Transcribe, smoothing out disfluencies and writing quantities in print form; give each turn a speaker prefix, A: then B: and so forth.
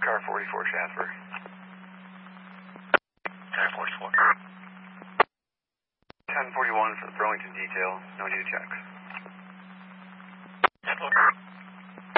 A: Car 44 Shasbury.
B: Car 44.
A: 1041 for the Burlington detail. No new checks.
B: 1041.